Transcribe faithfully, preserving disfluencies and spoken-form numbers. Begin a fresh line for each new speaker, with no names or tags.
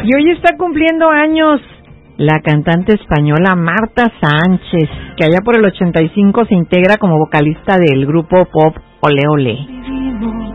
Y hoy está cumpliendo años la cantante española Marta Sánchez, que allá por el ochenta y cinco se integra como vocalista del grupo pop Olé Olé.